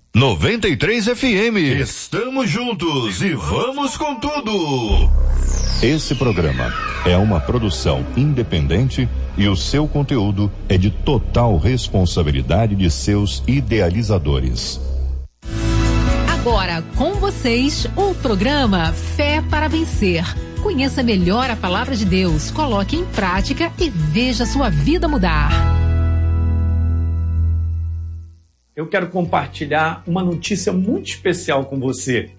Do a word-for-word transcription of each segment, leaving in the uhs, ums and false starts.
noventa e três F M. Estamos juntos e vamos com tudo. Esse programa é uma produção independente e o seu conteúdo é de total responsabilidade de seus idealizadores. Agora com vocês o programa Fé para Vencer. Conheça melhor a palavra de Deus, coloque em prática e veja sua vida mudar. Eu quero compartilhar uma notícia muito especial com você.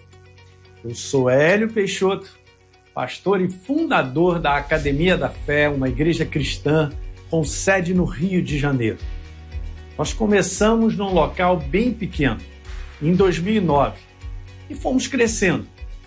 Eu sou Hélio Peixoto, pastor e fundador da Academia da Fé, uma igreja cristã com sede no Rio de Janeiro. Nós começamos num local bem pequeno, em dois mil e nove, e fomos crescendo.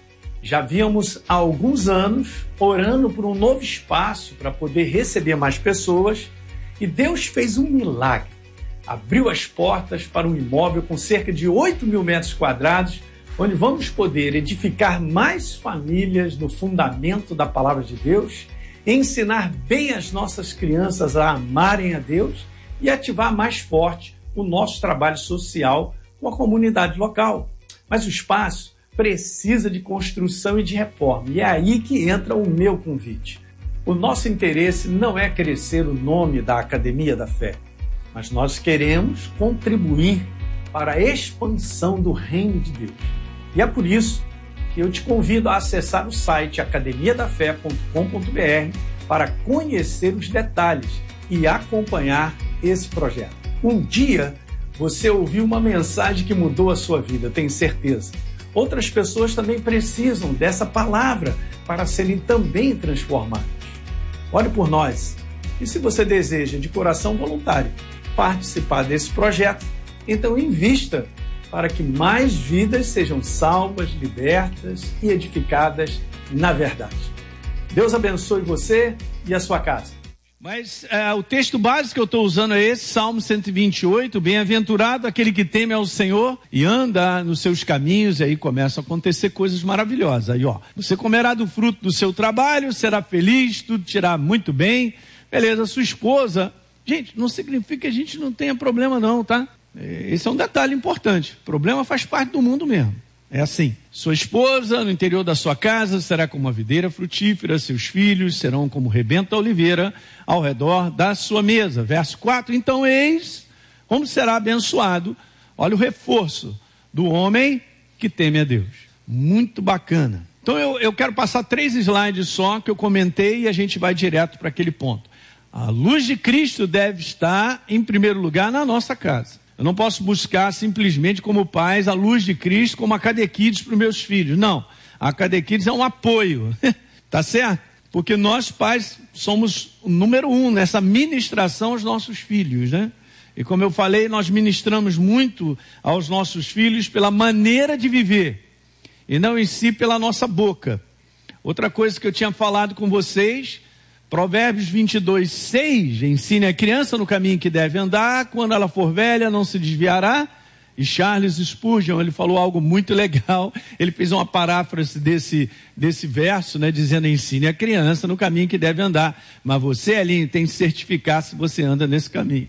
Já víamos há alguns anos orando por um novo espaço para poder receber mais pessoas, e Deus fez um milagre. Abriu as portas para um imóvel com cerca de oito mil metros quadrados, onde vamos poder edificar mais famílias no fundamento da palavra de Deus, ensinar bem as nossas crianças a amarem a Deus e ativar mais forte o nosso trabalho social com a comunidade local. Mas o espaço precisa de construção e de reforma, e é aí que entra o meu convite. O nosso interesse não é crescer o nome da Academia da Fé, mas nós queremos contribuir para a expansão do reino de Deus. E é por isso que eu te convido a acessar o site academia da fé ponto com ponto b r para conhecer os detalhes e acompanhar esse projeto. Um dia você ouviu uma mensagem que mudou a sua vida, tenho certeza. Outras pessoas também precisam dessa palavra para serem também transformadas. Ore por nós. E se você deseja de coração voluntário participar desse projeto, então invista para que mais vidas sejam salvas, libertas e edificadas na verdade. Deus abençoe você e a sua casa. Mas é, o texto básico que eu estou usando é esse, Salmo cento e vinte e oito, bem-aventurado aquele que teme ao Senhor e anda nos seus caminhos, e aí começam a acontecer coisas maravilhosas. Aí, ó, você comerá do fruto do seu trabalho, será feliz, tudo te irá muito bem. Beleza, sua esposa, gente, não significa que a gente não tenha problema não, tá? Esse é um detalhe importante, problema faz parte do mundo mesmo. É assim, sua esposa no interior da sua casa será como uma videira frutífera, seus filhos serão como rebento da oliveira ao redor da sua mesa. Verso quatro, então eis como será abençoado, olha o reforço do homem que teme a Deus. Muito bacana. Então eu, eu quero passar três slides só que eu comentei e a gente vai direto para aquele ponto. A luz de Cristo deve estar em primeiro lugar na nossa casa. Eu não posso buscar simplesmente como pais a luz de Cristo como a catequides para os meus filhos. Não, a catequides é um apoio, tá certo? Porque nós pais somos o número um nessa ministração aos nossos filhos, né? E como eu falei, nós ministramos muito aos nossos filhos pela maneira de viver e não em si pela nossa boca. Outra coisa que eu tinha falado com vocês, Provérbios vinte e dois, seis, ensine a criança no caminho que deve andar, quando ela for velha não se desviará. E Charles Spurgeon, ele falou algo muito legal, ele fez uma paráfrase desse, desse verso, né, dizendo, ensine a criança no caminho que deve andar, mas você, Elinho, tem que certificar se você anda nesse caminho.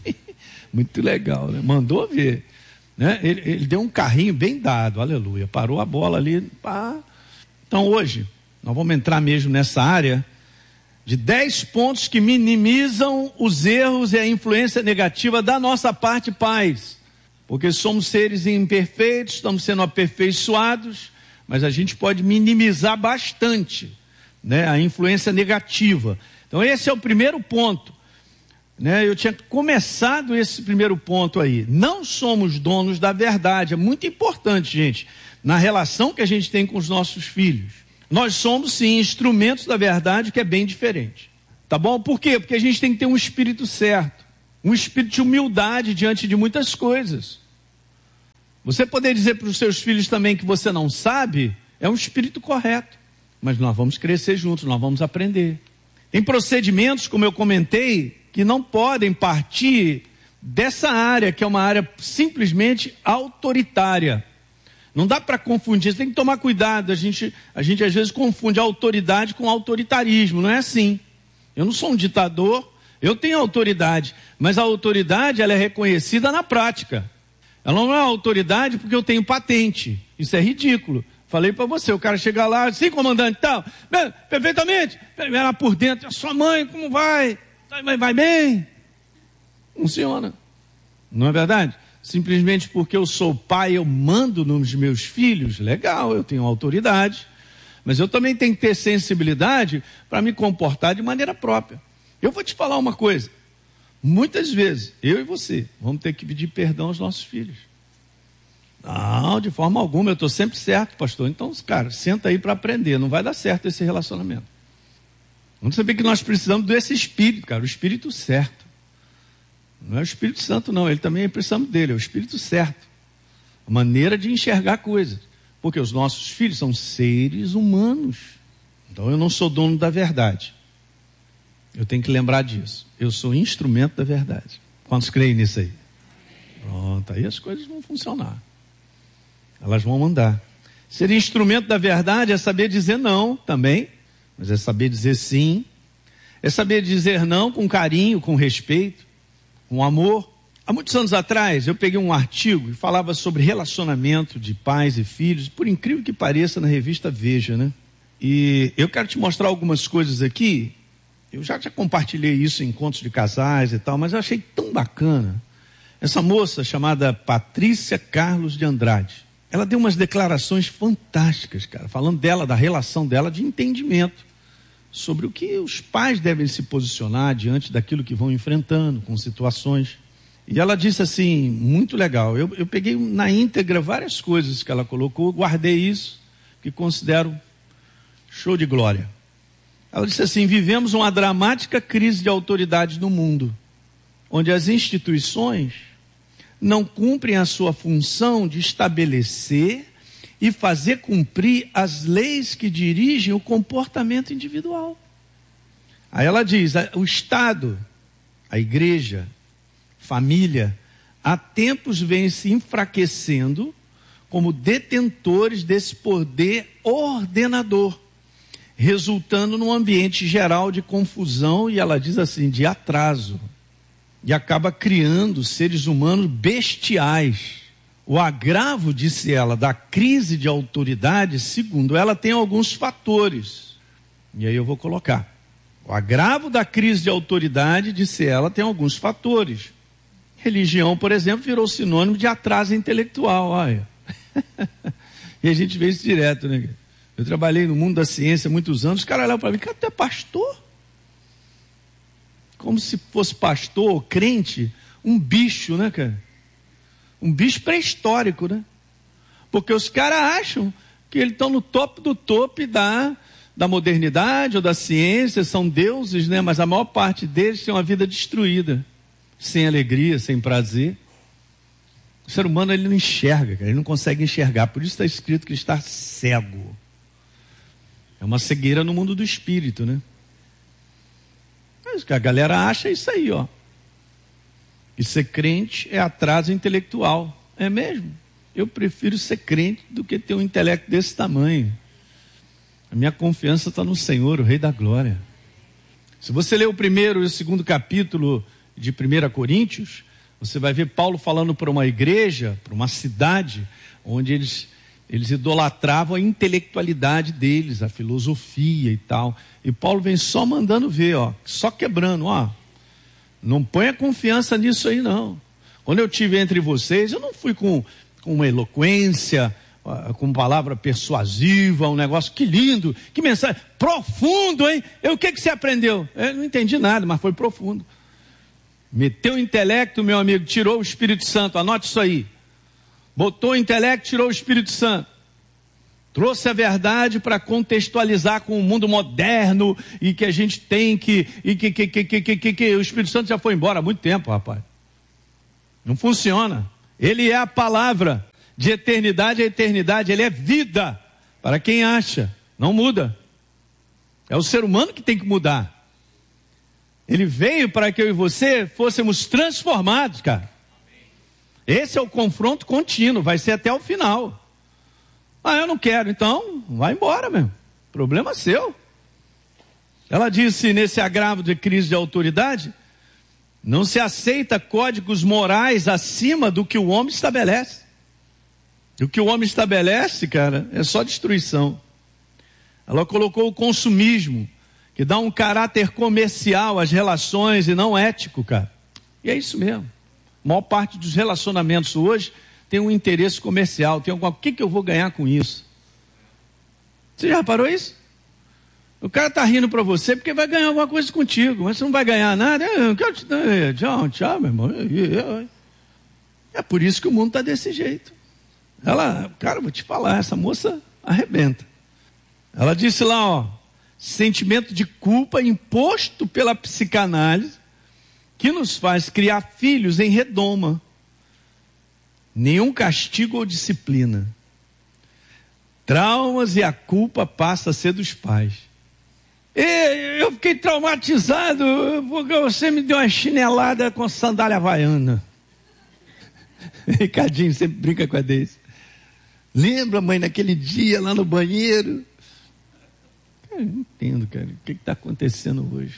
Muito legal, né? Mandou ver, né? Ele, ele deu um carrinho bem dado, aleluia, parou a bola ali, pá. Então hoje, nós vamos entrar mesmo nessa área de dez pontos que minimizam os erros e a influência negativa da nossa parte, pais. Porque somos seres imperfeitos, estamos sendo aperfeiçoados, mas a gente pode minimizar bastante, né, a influência negativa. Então esse é o primeiro ponto. Né, eu tinha começado esse primeiro ponto aí. Não somos donos da verdade. É muito importante, gente, na relação que a gente tem com os nossos filhos. Nós somos, sim, instrumentos da verdade, que é bem diferente. Tá bom? Por quê? Porque a gente tem que ter um espírito certo. Um espírito de humildade diante de muitas coisas. Você poder dizer para os seus filhos também que você não sabe, é um espírito correto. Mas nós vamos crescer juntos, nós vamos aprender. Tem procedimentos, como eu comentei, que não podem partir dessa área, que é uma área simplesmente autoritária. Não dá para confundir, você tem que tomar cuidado, a gente, a gente às vezes confunde autoridade com autoritarismo, não é assim. Eu não sou um ditador, eu tenho autoridade, mas a autoridade ela é reconhecida na prática. Ela não é autoridade porque eu tenho patente. Isso é ridículo. Falei para você, o cara chega lá, sim, comandante, tal, perfeitamente, ela por dentro, a sua mãe, como vai? Vai, vai bem? Funciona. Não é verdade? Simplesmente porque eu sou pai, eu mando nos meus filhos, legal, eu tenho autoridade, mas eu também tenho que ter sensibilidade para me comportar de maneira própria. Eu vou te falar uma coisa, muitas vezes, eu e você, vamos ter que pedir perdão aos nossos filhos. Não, de forma alguma, eu estou sempre certo, pastor. Então, cara, senta aí para aprender, não vai dar certo esse relacionamento. Vamos saber que nós precisamos desse Espírito, cara, o Espírito certo. Não é o Espírito Santo, não, ele também precisamos dele, é o Espírito certo. A maneira de enxergar coisas. Porque os nossos filhos são seres humanos. Então, eu não sou dono da verdade. Eu tenho que lembrar disso. Eu sou instrumento da verdade. Quantos creem nisso aí? Pronto, aí as coisas vão funcionar. Elas vão mandar. Ser instrumento da verdade é saber dizer não também, mas é saber dizer sim. É saber dizer não com carinho, com respeito, com amor. Há muitos anos atrás, eu peguei um artigo e falava sobre relacionamento de pais e filhos, por incrível que pareça, na revista Veja, né? E eu quero te mostrar algumas coisas aqui. Eu já, já compartilhei isso em encontros de casais e tal, mas eu achei tão bacana. Essa moça chamada Patrícia Carlos de Andrade, ela deu umas declarações fantásticas, cara, falando dela, da relação dela de entendimento sobre o que os pais devem se posicionar diante daquilo que vão enfrentando, com situações. E ela disse assim, muito legal, eu, eu peguei na íntegra várias coisas que ela colocou, guardei isso, que considero show de glória. Ela disse assim, vivemos uma dramática crise de autoridade no mundo, onde as instituições não cumprem a sua função de estabelecer e fazer cumprir as leis que dirigem o comportamento individual. Aí ela diz, o Estado, a igreja, família, há tempos vem se enfraquecendo como detentores desse poder ordenador, resultando num ambiente geral de confusão e ela diz assim, de atraso. E acaba criando seres humanos bestiais. O agravo, disse ela, da crise de autoridade, segundo ela, tem alguns fatores. E aí eu vou colocar. O agravo da crise de autoridade, disse ela, tem alguns fatores. Religião, por exemplo, virou sinônimo de atraso intelectual. Olha. E a gente vê isso direto, né? Eu trabalhei no mundo da ciência há muitos anos, os caras olhavam para mim, cara, tu é pastor? Como se fosse pastor, crente, um bicho, né, cara? Um bicho pré-histórico, né? Porque os caras acham que eles estão no topo do topo da, da modernidade ou da ciência, são deuses, né? Mas a maior parte deles tem uma vida destruída, sem alegria, sem prazer. O ser humano, ele não enxerga, cara, ele não consegue enxergar, por isso está escrito que ele está cego. É uma cegueira no mundo do espírito, né? Mas que a galera acha isso aí, ó. E ser crente é atraso intelectual. É mesmo? Eu prefiro ser crente do que ter um intelecto desse tamanho. A minha confiança está no Senhor, o Rei da Glória. Se você ler o primeiro e o segundo capítulo de primeira Coríntios, você vai ver Paulo falando para uma igreja, para uma cidade, onde eles... Eles idolatravam a intelectualidade deles, a filosofia e tal. E Paulo vem só mandando ver, ó, só quebrando, ó. Não ponha confiança nisso aí, não. Quando eu estive entre vocês, eu não fui com, com uma eloquência, com palavra persuasiva, um negócio, que lindo, que mensagem, profundo, hein? Eu, o que, que você aprendeu? Eu não entendi nada, mas foi profundo. Meteu o intelecto, meu amigo, tirou o Espírito Santo, anote isso aí. Botou o intelecto, tirou o Espírito Santo. Trouxe a verdade para contextualizar com o mundo moderno e que a gente tem que... E que, que, que, que, que, que, que o Espírito Santo já foi embora há muito tempo, rapaz. Não funciona. Ele é a palavra de eternidade a eternidade. Ele é vida para quem acha. Não muda. É o ser humano que tem que mudar. Ele veio para que eu e você fôssemos transformados, cara. Esse é o confronto contínuo, vai ser até o final. Ah, eu não quero, então vai embora mesmo. Problema seu. Ela disse nesse agravo de crise de autoridade, Não se aceita códigos morais acima do que o homem estabelece. O que o homem estabelece, cara, é só destruição. Ela colocou o consumismo, que dá um caráter comercial às relações e não ético, cara. E é isso mesmo. A maior parte dos relacionamentos hoje tem um interesse comercial. Tem alguma... O que, que eu vou ganhar com isso? Você já reparou isso? O cara está rindo para você porque vai ganhar alguma coisa contigo, mas você não vai ganhar nada. Eu quero te dar. Tchau, tchau, meu irmão. É por isso que o mundo está desse jeito. Ela, cara, vou te falar, essa moça arrebenta. Ela disse lá, ó, sentimento de culpa imposto pela psicanálise que nos faz criar filhos em redoma. Nenhum castigo ou disciplina. Traumas e a culpa passa a ser dos pais. E eu fiquei traumatizado porque você me deu uma chinelada com sandália havaiana. Ricardinho sempre brinca com a Deise. Lembra, mãe, naquele dia lá no banheiro? Cara, eu não entendo, cara. O que está acontecendo hoje?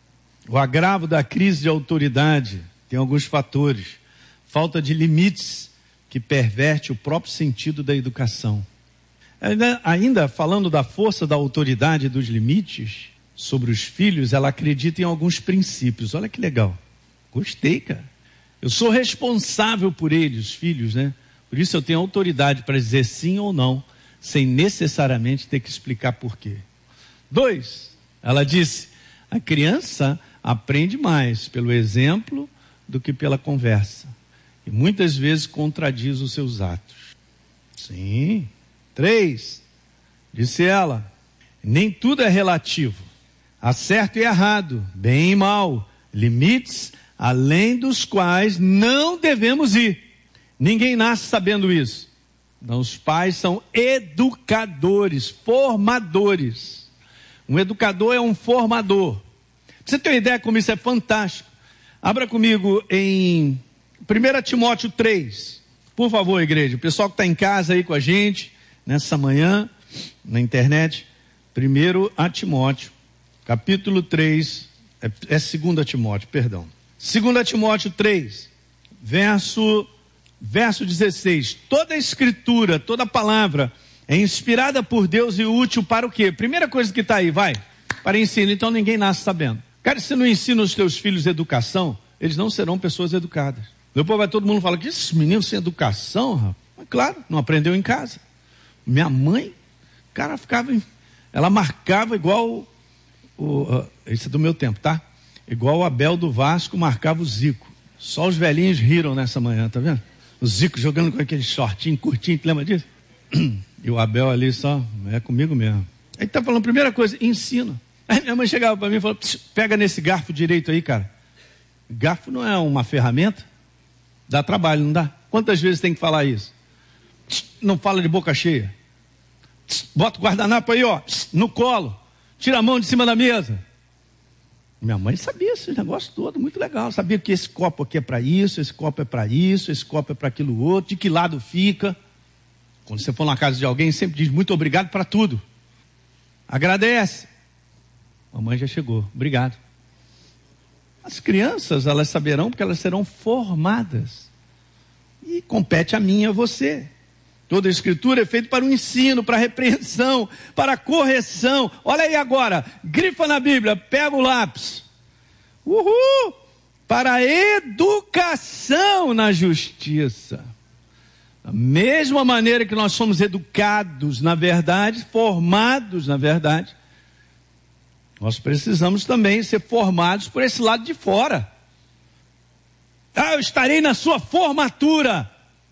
O agravo da crise de autoridade tem alguns fatores. Falta de limites que perverte o próprio sentido da educação. Ainda, ainda falando da força da autoridade e dos limites sobre os filhos, ela acredita em alguns princípios. Olha que legal. Gostei, cara. Eu sou responsável por eles, os filhos, né? Por isso eu tenho autoridade para dizer sim ou não, sem necessariamente ter que explicar por quê. Dois, ela disse, a criança aprende mais pelo exemplo do que pela conversa. E muitas vezes contradiz os seus atos. Sim. Três, disse ela, nem tudo é relativo. Há certo e errado, bem e mal, limites além dos quais não devemos ir. Ninguém nasce sabendo isso. Então, os pais são educadores, formadores. Um educador é um formador. Pra você ter uma ideia como isso é fantástico, abra comigo em primeiro Timóteo três. Por favor, igreja, o pessoal que está em casa aí com a gente, nessa manhã, na internet, primeiro Timóteo, capítulo três, é, é segundo Timóteo, perdão. segundo Timóteo três, verso... Verso dezesseis, toda a escritura, toda palavra é inspirada por Deus e útil para o quê? Primeira coisa que está aí, vai, para ensino. Então ninguém nasce sabendo. Cara, se não ensina os teus filhos educação, eles não serão pessoas educadas. Depois vai todo mundo falar que esses meninos sem educação, rapaz. Mas claro, não aprendeu em casa. Minha mãe, cara, ficava, ela marcava igual, o, uh, isso é do meu tempo, tá? Igual o Abel do Vasco marcava o Zico. Só os velhinhos riram nessa manhã, tá vendo? O Zico jogando com aquele shortinho curtinho, lembra disso? E o Abel ali só, é comigo mesmo. Aí tá falando, primeira coisa, ensina. Aí minha mãe chegava para mim e falou, pega nesse garfo direito aí, cara. Garfo não é uma ferramenta? Dá trabalho, não dá? Quantas vezes tem que falar isso? Não fala de boca cheia. Bota o guardanapo aí, ó, no colo. Tira a mão de cima da mesa. Minha mãe sabia esse negócio todo, muito legal. Sabia que esse copo aqui é para isso, esse copo é para isso, esse copo é para aquilo outro, de que lado fica. Quando você for na casa de alguém, sempre diz muito obrigado para tudo. Agradece. A mãe já chegou, obrigado. As crianças, elas saberão porque elas serão formadas. E compete a mim e a você. Toda a escritura é feita para o ensino, para a repreensão, para a correção. Olha aí agora, grifa na Bíblia, pega o lápis. Uhul! Para a educação na justiça. Da mesma maneira que nós somos educados na verdade, formados na verdade, nós precisamos também ser formados por esse lado de fora. Ah, eu estarei na sua formatura.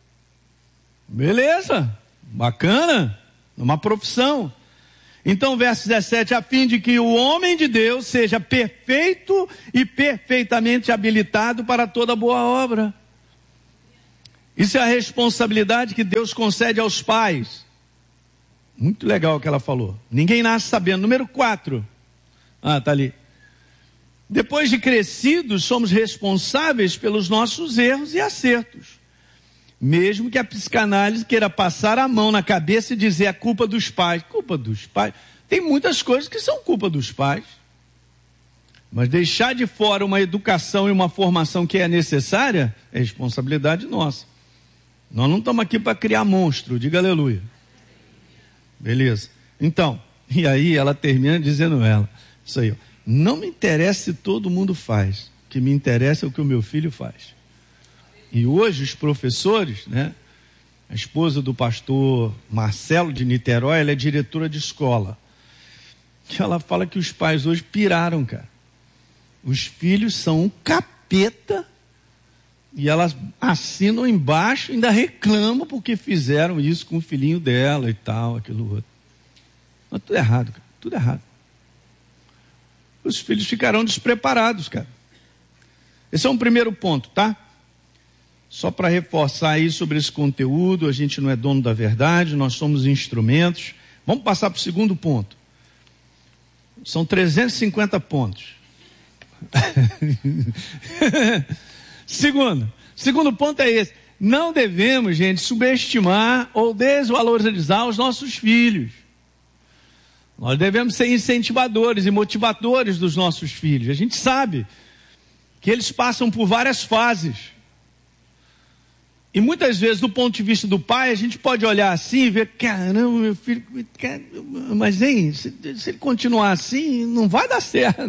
Beleza, bacana, uma profissão. Então, verso dezessete, a fim de que o homem de Deus seja perfeito e perfeitamente habilitado para toda boa obra. Isso é a responsabilidade que Deus concede aos pais. Muito legal o que ela falou. Ninguém nasce sabendo. Número quatro. Ah, tá ali. Depois de crescidos, somos responsáveis pelos nossos erros e acertos. Mesmo que a psicanálise queira passar a mão na cabeça e dizer a culpa dos pais. Culpa dos pais. Tem muitas coisas que são culpa dos pais. Mas deixar de fora uma educação e uma formação que é necessária é responsabilidade nossa. Nós não estamos aqui para criar monstro, diga aleluia. Beleza. Então, e aí ela termina dizendo ela, isso aí, ó, não me interessa se todo mundo faz, o que me interessa é o que o meu filho faz. E hoje os professores, né, a esposa do pastor Marcelo de Niterói, ela é diretora de escola. Ela fala que os pais hoje piraram, cara. Os filhos são um capeta e elas assinam embaixo e ainda reclamam porque fizeram isso com o filhinho dela e tal, aquilo outro. Mas tudo errado, cara, tudo errado. Os filhos ficarão despreparados, cara. Esse é um primeiro ponto, tá? Só para reforçar aí sobre esse conteúdo, a gente não é dono da verdade, nós somos instrumentos. Vamos passar para o segundo ponto. São trezentos e cinquenta pontos. Segundo, segundo ponto é esse. Não devemos, gente, subestimar ou desvalorizar os nossos filhos. Nós devemos ser incentivadores e motivadores dos nossos filhos. A gente sabe que eles passam por várias fases. E muitas vezes, do ponto de vista do pai, a gente pode olhar assim e ver, caramba, meu filho, mas hein, se, se ele continuar assim, não vai dar certo.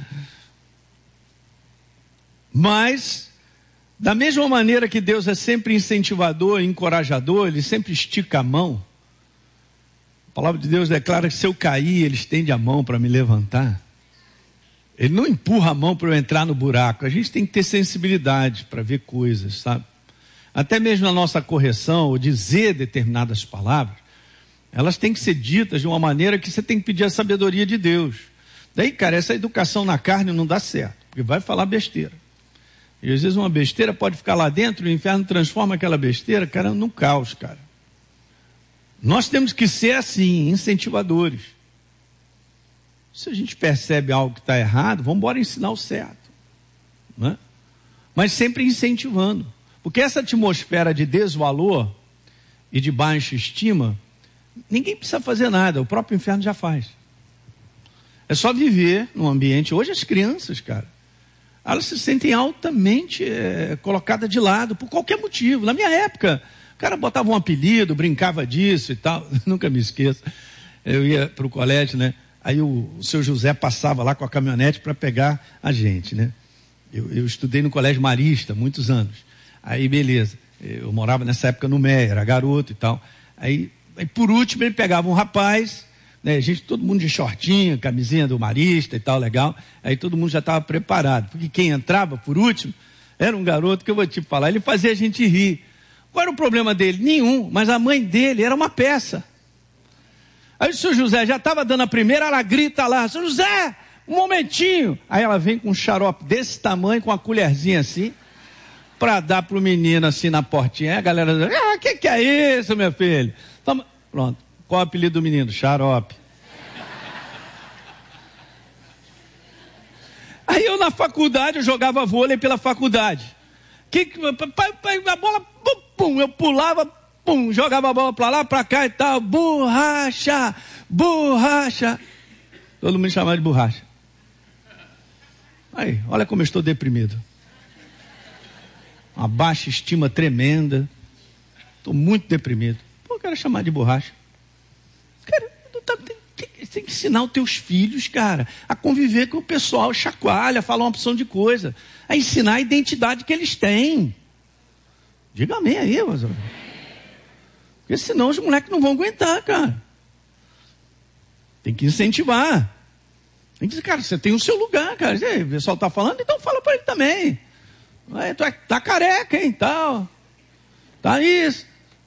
Mas, da mesma maneira que Deus é sempre incentivador e encorajador, Ele sempre estica a mão. A palavra de Deus declara que se eu cair, Ele estende a mão para me levantar. Ele não empurra a mão para eu entrar no buraco. A gente tem que ter sensibilidade para ver coisas, sabe? Até mesmo na nossa correção, ou dizer determinadas palavras, elas têm que ser ditas de uma maneira que você tem que pedir a sabedoria de Deus. Daí, cara, essa educação na carne não dá certo, porque vai falar besteira. E às vezes uma besteira pode ficar lá dentro, e o inferno transforma aquela besteira, cara, num caos, cara. Nós temos que ser assim, incentivadores. Se a gente percebe algo que está errado, vamos embora ensinar o certo, né? Mas sempre incentivando. Porque essa atmosfera de desvalor e de baixa estima, ninguém precisa fazer nada, o próprio inferno já faz. É só viver num ambiente. Hoje as crianças, cara, elas se sentem altamente é, colocadas de lado, por qualquer motivo. Na minha época, o cara botava um apelido, brincava disso e tal. Nunca me esqueço. Eu ia para o colégio, né? Aí o, o seu José passava lá com a caminhonete para pegar a gente, né? Eu, eu estudei no colégio marista, muitos anos. Aí, beleza. Eu morava nessa época no Meia, era garoto e tal. Aí, aí por último, ele pegava um rapaz, né? A gente, todo mundo de shortinho, camisinha do marista e tal, legal. Aí todo mundo já estava preparado. Porque quem entrava, por último, era um garoto que eu vou te falar. Ele fazia a gente rir. Qual era o problema dele? Nenhum. Mas a mãe dele era uma peça. Aí o seu José já estava dando a primeira, ela grita lá, seu José, um momentinho. Aí ela vem com um xarope desse tamanho, com uma colherzinha assim, para dar pro menino assim na portinha. Aí a galera diz, ah, o que, que é isso, meu filho? Toma. Pronto. Qual é o apelido do menino? Xarope. Aí eu na faculdade, eu jogava vôlei pela faculdade. Que, a bola, pum, pum, eu pulava, pum, jogava a bola para lá, para cá e tal. Borracha, borracha. Todo mundo me chamava de borracha. Aí, olha como eu estou deprimido. Uma baixa estima tremenda. Estou muito deprimido. Pô, eu quero chamar de borracha. Cara, tem, tem que ensinar os teus filhos, cara, a conviver com o pessoal, chacoalha, falar uma opção de coisa. A ensinar a identidade que eles têm. Diga amém aí, mas... Porque senão os moleques não vão aguentar, cara. Tem que incentivar. Tem que dizer, cara, você tem o seu lugar, cara. O pessoal está falando, então fala para ele também. Aí, tu é, tá careca, hein, tal. Tá isso.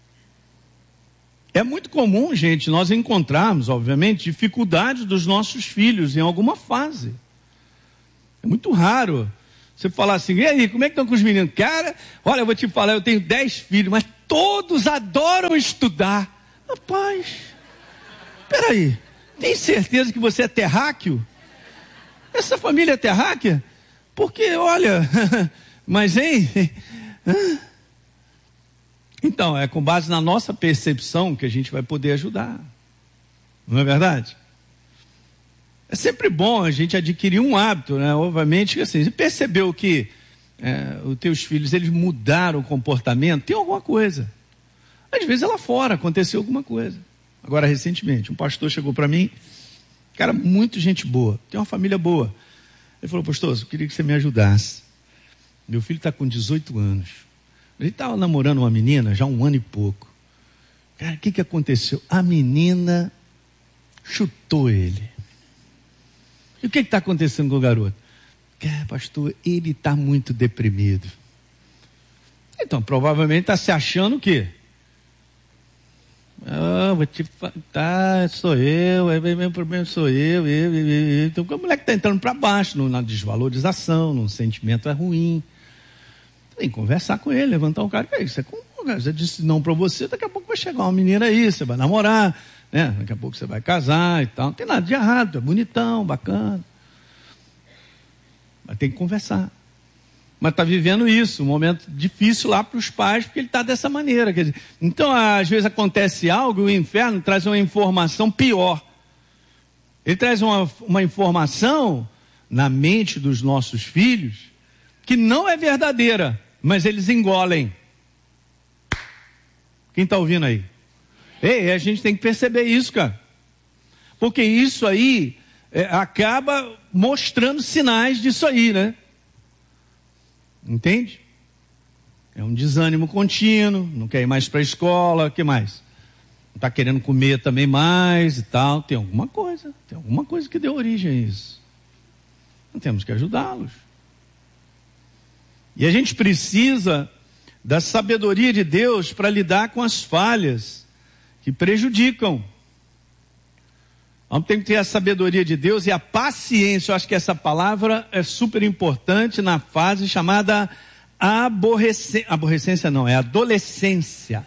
É muito comum, gente, nós encontrarmos, obviamente, dificuldades dos nossos filhos em alguma fase. É muito raro você falar assim, e aí, como é que estão com os meninos? Cara, olha, eu vou te falar, eu tenho dez filhos, mas todos adoram estudar. Rapaz, peraí, tem certeza que você é terráqueo? Essa família é terráquea? Porque, olha, mas hein? Então, é com base na nossa percepção que a gente vai poder ajudar. Não é verdade? É sempre bom a gente adquirir um hábito, né? Obviamente, assim, você percebeu que é, os teus filhos, eles mudaram o comportamento, tem alguma coisa. Às vezes é lá fora, aconteceu alguma coisa. Agora, recentemente, um pastor chegou para mim, cara, muito gente boa, tem uma família boa. Ele falou, pastor, eu queria que você me ajudasse. Meu filho está com dezoito anos. Ele estava namorando uma menina já há um ano e pouco. Cara, o que, que aconteceu? A menina chutou ele. E o que está acontecendo com o garoto? Cara, pastor, ele está muito deprimido. Então, provavelmente está se achando o quê? Ah, vou te tá, sou eu, meu problema sou eu, eu, eu, eu. Então, o moleque está entrando para baixo, no, na desvalorização, no sentimento é ruim. Tem que conversar com ele, levantar o cara. Que é isso? Você disse não para você, daqui a pouco vai chegar uma menina aí, você vai namorar, né? Daqui a pouco você vai casar e tal. Não tem nada de errado, é bonitão, bacana. Mas tem que conversar. Mas está vivendo isso, um momento difícil lá para os pais, porque ele está dessa maneira. Quer dizer, então, às vezes acontece algo e o inferno traz uma informação pior. Ele traz uma, uma informação na mente dos nossos filhos que não é verdadeira, mas eles engolem. Quem está ouvindo aí? Ei, a gente tem que perceber isso, cara. Porque isso aí é, acaba mostrando sinais disso aí, né? Entende? É um desânimo contínuo, não quer ir mais para a escola, o que mais? Não está querendo comer também mais e tal. Tem alguma coisa, tem alguma coisa que deu origem a isso. Nós temos que ajudá-los. E a gente precisa da sabedoria de Deus para lidar com as falhas que prejudicam. Vamos ter que ter a sabedoria de Deus e a paciência. Eu acho que essa palavra é super importante na fase chamada aborrecência. Aborrecência não, é adolescência.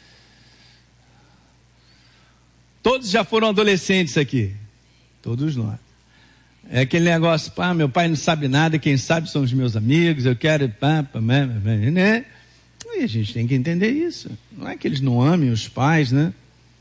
Todos já foram adolescentes aqui. Todos nós. É aquele negócio, pá, meu pai não sabe nada, quem sabe são os meus amigos, eu quero, pá, pá, né? E a gente tem que entender isso. Não é que eles não amem os pais, né?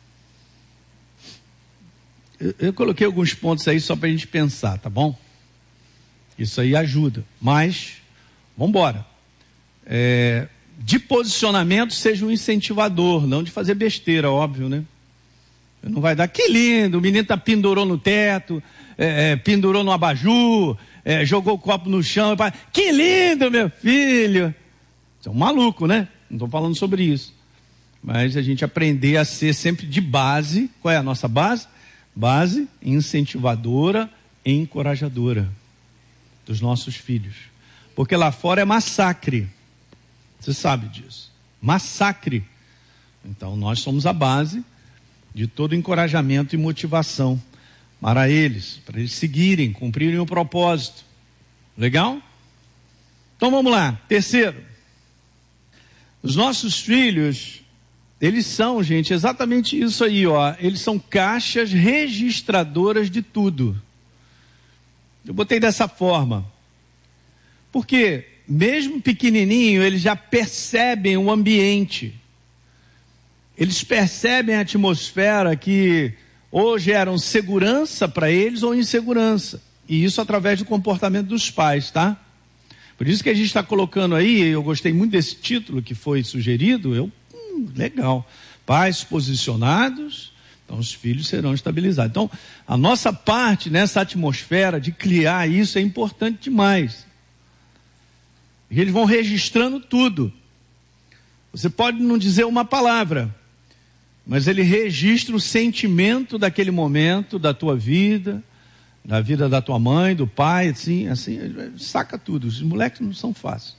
Eu, eu coloquei alguns pontos aí só para a gente pensar, tá bom? Isso aí ajuda. Mas, vamos embora. É, de posicionamento, seja um incentivador, não de fazer besteira, óbvio, né? Não vai dar, que lindo, o menino tá pendurou no teto, é, é, pendurou no abajur, é, jogou o copo no chão, que lindo, meu filho. Você é um maluco, né? Não estou falando sobre isso. Mas a gente aprender a ser sempre de base. Qual é a nossa base? Base incentivadora e encorajadora dos nossos filhos. Porque lá fora é massacre. Você sabe disso. Massacre. Então nós somos a base de todo encorajamento e motivação para eles, para eles seguirem, cumprirem o propósito. Legal? Então vamos lá. Terceiro. Os nossos filhos, eles são, gente, exatamente isso aí, ó. Eles são caixas registradoras de tudo. Eu botei dessa forma. Porque, mesmo pequenininho, eles já percebem o ambiente. Eles percebem a atmosfera que ou geram segurança para eles ou insegurança. E isso através do comportamento dos pais, tá? Por isso que a gente está colocando aí, eu gostei muito desse título que foi sugerido, eu, hum, legal. Pais posicionados, então os filhos serão estabilizados. Então, a nossa parte nessa atmosfera de criar isso é importante demais. E eles vão registrando tudo. Você pode não dizer uma palavra, mas ele registra o sentimento daquele momento, da tua vida, da vida da tua mãe, do pai, assim, assim, saca tudo. Os moleques não são fáceis.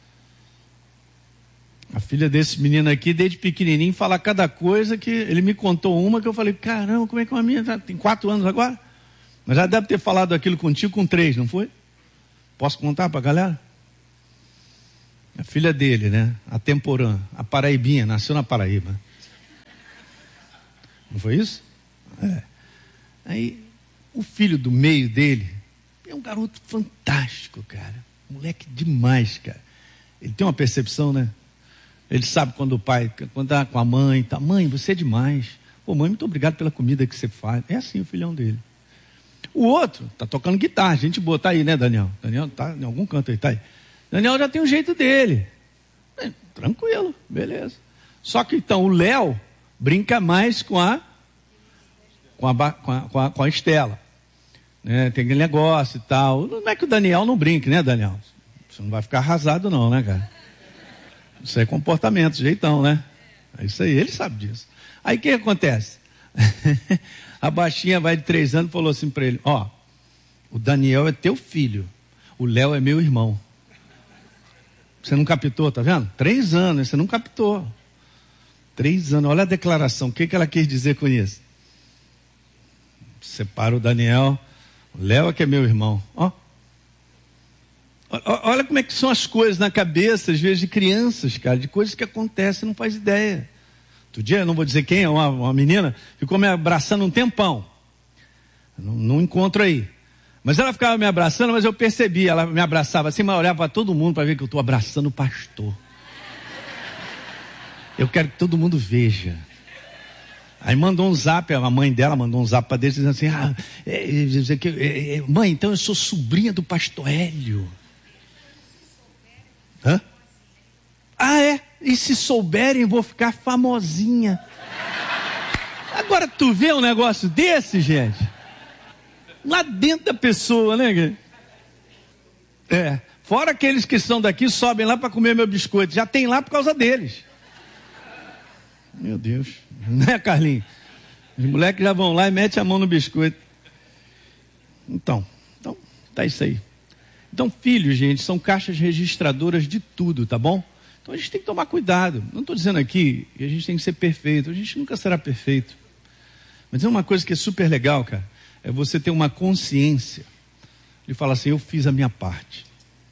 A filha desse menino aqui, desde pequenininho, fala cada coisa que ele me contou uma que eu falei, caramba, como é que uma menina tem quatro anos agora? Mas já deve ter falado aquilo contigo com três, não foi? Posso contar para a galera? A filha dele, né? A Temporã, a paraibinha, nasceu na Paraíba. Não foi isso? É. Aí, o filho do meio dele é um garoto fantástico, cara. Moleque demais, cara. Ele tem uma percepção, né? Ele sabe quando o pai, quando tá com a mãe, tá, mãe, você é demais. Pô, mãe, muito obrigado pela comida que você faz. É assim o filhão dele. O outro tá tocando guitarra, gente boa, tá aí, né, Daniel? Daniel tá em algum canto aí, tá aí. Daniel já tem o jeito dele. É, tranquilo, beleza. Só que então o Léo brinca mais com a com a, com a, com a, com a Estela. Né? Tem aquele negócio e tal. Não é que o Daniel não brinque, né, Daniel? Você não vai ficar arrasado não, né, cara? Isso é comportamento, jeitão, né? É isso aí, ele sabe disso. Aí o que acontece? A baixinha vai de três anos e falou assim para ele: ó, o Daniel é teu filho, o Léo é meu irmão. Você não captou, tá vendo? Três anos, você não captou. Três anos, olha a declaração, o que, que ela quis dizer com isso? Separa o Daniel, o Léo é que é meu irmão. Ó. Olha como é que são as coisas na cabeça, às vezes, de crianças, cara, de coisas que acontecem, não faz ideia. Outro dia, eu não vou dizer quem, uma, uma menina, ficou me abraçando um tempão. Não, não encontro aí. Mas ela ficava me abraçando, mas eu percebi, ela me abraçava assim, mas olhava para todo mundo para ver que eu estou abraçando o pastor. Eu quero que todo mundo veja. Aí mandou um zap, a mãe dela mandou um zap para Deus, dizendo assim, ah, é, é, é, mãe, então eu sou sobrinha do pastor Hélio. Hã? Ah, é? E se souberem, vou ficar famosinha. Agora tu vê um negócio desse, gente? Lá dentro da pessoa, né? É. Fora aqueles que são daqui, sobem lá para comer meu biscoito. Já tem lá por causa deles. Meu Deus. Né, Carlinhos? Os moleques já vão lá e metem a mão no biscoito. Então, então, tá isso aí. Então, filhos, gente, são caixas registradoras de tudo, tá bom? Então a gente tem que tomar cuidado. Não estou dizendo aqui que a gente tem que ser perfeito. A gente nunca será perfeito. Mas é uma coisa que é super legal, cara. É você ter uma consciência de falar assim, eu fiz a minha parte.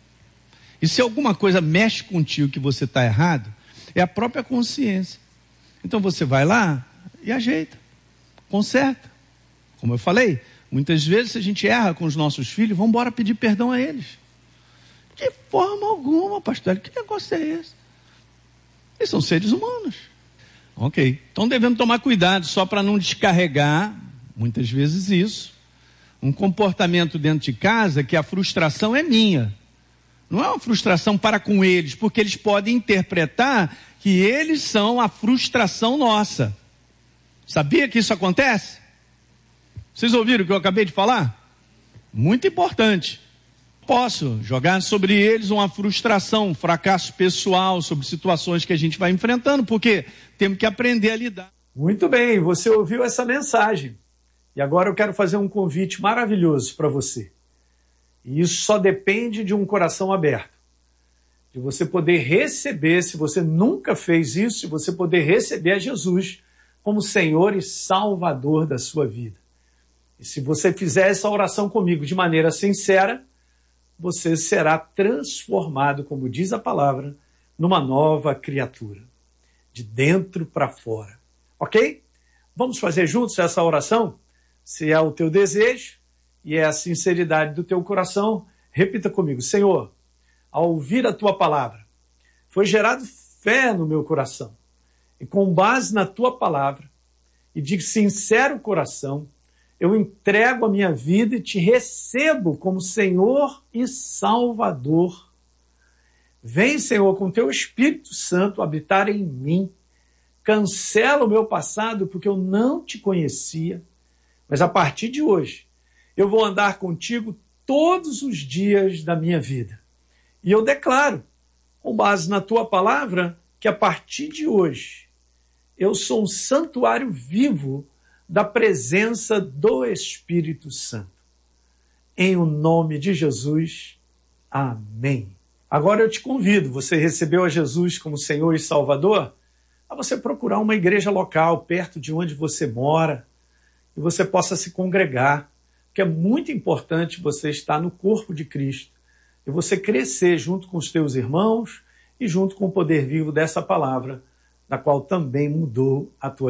E se alguma coisa mexe contigo que você está errado, é a própria consciência. Então você vai lá e ajeita, conserta. Como eu falei, muitas vezes a gente erra com os nossos filhos, vamos embora pedir perdão a eles. De forma alguma, pastor, que negócio é esse? Eles são seres humanos. Ok. Então devemos tomar cuidado só para não descarregar, muitas vezes isso, um comportamento dentro de casa que a frustração é minha. Não é uma frustração para com eles, porque eles podem interpretar que eles são a frustração nossa. Sabia que isso acontece? Vocês ouviram o que eu acabei de falar? Muito importante. Posso jogar sobre eles uma frustração, um fracasso pessoal, sobre situações que a gente vai enfrentando, porque temos que aprender a lidar. Muito bem, você ouviu essa mensagem. E agora eu quero fazer um convite maravilhoso para você. E isso só depende de um coração aberto. De você poder receber, se você nunca fez isso, de você poder receber a Jesus como Senhor e Salvador da sua vida. E se você fizer essa oração comigo de maneira sincera, você será transformado, como diz a palavra, numa nova criatura. De dentro para fora. Ok? Vamos fazer juntos essa oração? Se é o teu desejo e é a sinceridade do teu coração, repita comigo. Senhor, ao ouvir a tua palavra, foi gerado fé no meu coração. E com base na tua palavra e de sincero coração, eu entrego a minha vida e te recebo como Senhor e Salvador. Vem, Senhor, com teu Espírito Santo habitar em mim. Cancela o meu passado porque eu não te conhecia. Mas a partir de hoje, eu vou andar contigo todos os dias da minha vida. E eu declaro, com base na tua palavra, que a partir de hoje, eu sou um santuário vivo da presença do Espírito Santo. Em o nome de Jesus, amém. Agora eu te convido, você recebeu a Jesus como Senhor e Salvador, a você procurar uma igreja local, perto de onde você mora, e você possa se congregar, porque é muito importante você estar no corpo de Cristo, e você crescer junto com os teus irmãos e junto com o poder vivo dessa palavra, da qual também mudou a tua